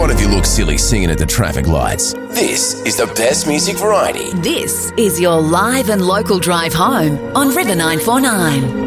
one of you look silly singing at the traffic lights. This is the best music variety. This is your live and local drive home on River 949.